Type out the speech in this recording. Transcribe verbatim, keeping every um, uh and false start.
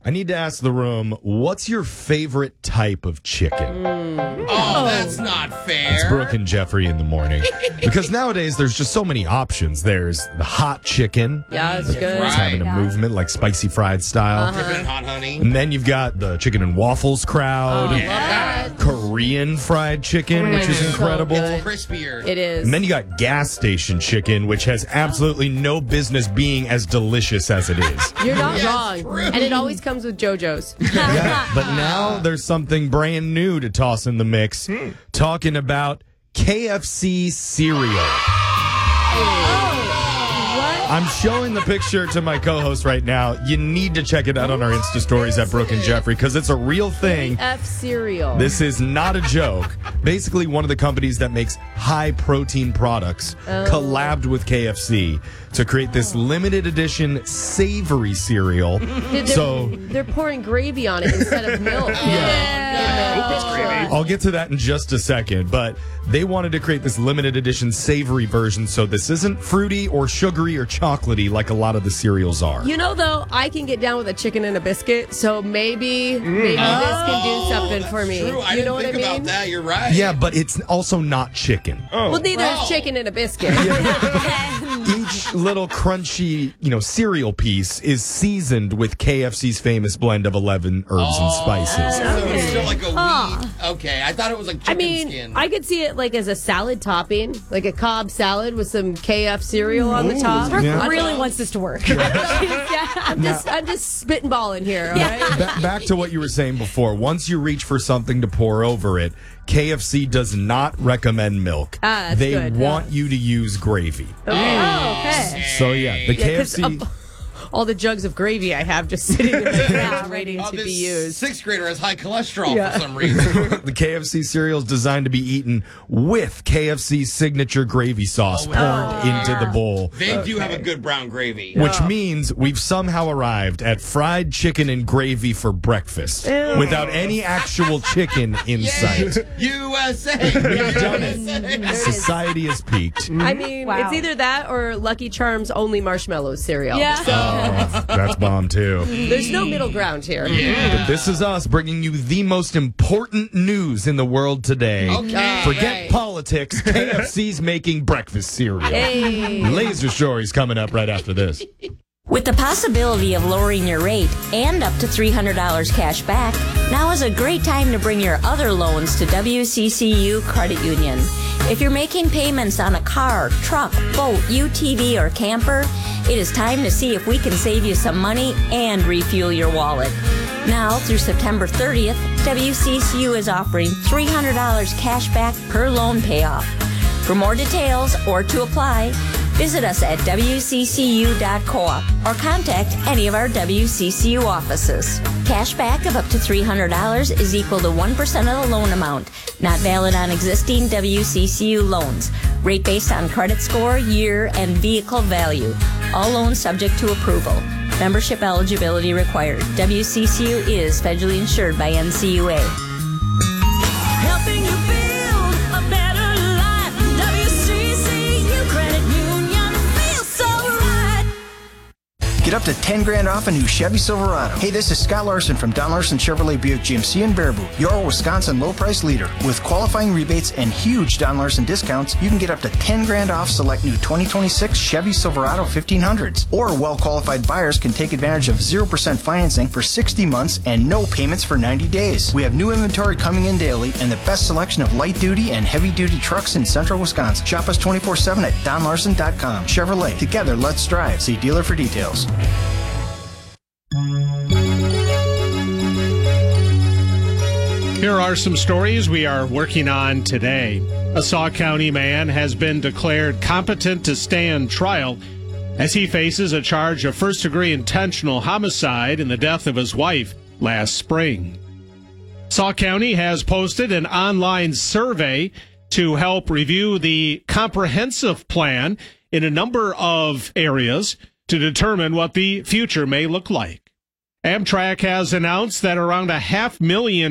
I need to ask the room, what's your favorite type of chicken? Mm. Oh, that's not fair. It's Brooke and Jeffrey in the morning. Because nowadays, there's just so many options. There's the hot chicken. Yeah, it's good. It's having a yeah. movement like spicy fried style. Uh-huh. Dipping in hot honey. And then you've got the chicken and waffles crowd. Oh, yeah. Korean fried chicken, which is so incredible. good. Crispier. It is. And then you got gas station chicken, which has absolutely no business being as delicious as it is. You're not Yes, wrong. true. And it always comes with JoJo's. Yeah, but now there's something brand new to toss in the mix. Talking about K F C cereal. I'm showing the picture to my co-host right now. You need to check it out on our Insta stories at Brooke and Jeffrey because it's a real thing. F cereal. This is not a joke. Basically, one of the companies that makes high-protein products Oh. collabed with K F C to create this limited edition savory cereal. They're, So they're pouring gravy on it instead of milk. Yeah. I'll get to that in just a second, but they wanted to create this limited edition savory version, so this isn't fruity or sugary or chocolatey like a lot of the cereals are. You know, though, I can get down with a chicken and a biscuit, so maybe maybe this can do something for me. True. I you didn't know what think I mean? about that. You're right. Yeah, but it's also not chicken. Well, neither Oh. is chicken and a biscuit. Each little crunchy, you know, cereal piece is seasoned with K F C's famous blend of eleven herbs and spices. So it's still like a weed. Okay, I thought it was like chicken I mean, skin. I could see it like as a salad topping, like a Cobb salad with some K F cereal on the top. Brooke Yeah. really wants this to work. Yeah, I'm just I'm just spitballing here, all right? Ba- back to what you were saying before. Once you reach for something to pour over it, K F C does not recommend milk. Ah, that's they good. want you to use gravy. Okay. Oh, okay. So yeah, the Yeah, K F 'cause, C. um, all the jugs of gravy I have just sitting in my fridge waiting oh, to this be used. sixth grader has high cholesterol Yeah. for some reason. The K F C cereal is designed to be eaten with K F C's signature gravy sauce Oh, poured yeah. into the bowl. They do have a good brown gravy. Which means we've somehow arrived at fried chicken and gravy for breakfast without any actual chicken in sight. U S A. We've done it. Society has peaked. I mean, Wow. it's either that or Lucky Charms only marshmallow cereal. Yeah. So Oh, that's bomb too. there's no middle ground here. But this is us bringing you the most important news in the world today. Okay. Forget right. politics. K F C's making breakfast cereal. Hey. Laser Stories coming up right after this. With the possibility of lowering your rate and up to three hundred dollars cash back, now is a great time to bring your other loans to W C C U Credit Union. If you're making payments on a car, truck, boat, U T V, or camper, it is time to see if we can save you some money and refuel your wallet. Now, through September thirtieth, W C C U is offering three hundred dollars cash back per loan payoff. For more details or to apply, visit us at W C C U dot coop or contact any of our W C C U offices. Cash back of up to three hundred dollars is equal to one percent of the loan amount, not valid on existing W C C U loans. Rate based on credit score, year, and vehicle value. All loans subject to approval. Membership eligibility required. W C C U is federally insured by N C U A. Helping you build a better life. W C C U Credit Union feels so right. Get up to ten grand off a new Chevy Silverado. Hey, this is Scott Larson from Don Larson Chevrolet Buick G M C in Baraboo, your Wisconsin low price leader. With qualifying rebates and huge Don Larson discounts, you can get up to ten grand off select new twenty twenty-six Chevy Silverado fifteen hundreds. Or well qualified buyers can take advantage of zero percent financing for sixty months and no payments for ninety days. We have new inventory coming in daily and the best selection of light duty and heavy duty trucks in central Wisconsin. Shop us twenty-four seven at don larson dot com. Chevrolet, together let's drive. See dealer for details. Here are some stories we are working on today. A Sauk County man has been declared competent to stand trial as he faces a charge of first-degree intentional homicide in the death of his wife last spring. Sauk County has posted an online survey to help review the comprehensive plan in a number of areas to determine what the future may look like. Amtrak has announced that around a half million